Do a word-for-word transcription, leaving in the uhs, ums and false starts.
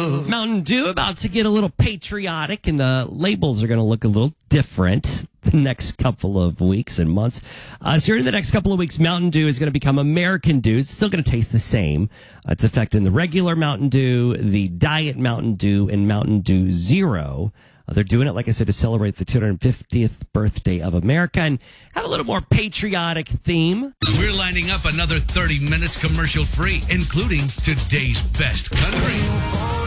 love. Mountain Dew about to get a little patriotic, and the labels are going to look a little different the next couple of weeks and months. Uh, so here in the next couple of weeks, Mountain Dew is going to become American Dew. It's still going to taste the same. Uh, it's affecting the regular Mountain Dew, the Diet Mountain Dew, and Mountain Dew Zero. Uh, they're doing it, like I said, to celebrate the two hundred fiftieth birthday of America and have a little more patriotic theme. We're lining up another thirty minutes commercial free, including today's best country.